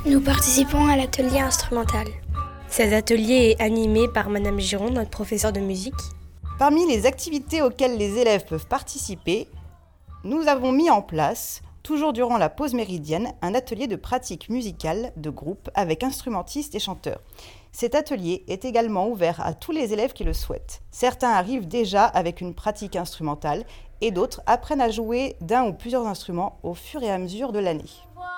Nous participons à l'atelier instrumental. Cet atelier est animé par Madame Giron, notre professeure de musique. Parmi les activités auxquelles les élèves peuvent participer, nous avons mis en place, toujours durant la pause méridienne, un atelier de pratique musicale de groupe avec instrumentistes et chanteurs. Cet atelier est également ouvert à tous les élèves qui le souhaitent. Certains arrivent déjà avec une pratique instrumentale et d'autres apprennent à jouer d'un ou plusieurs instruments au fur et à mesure de l'année.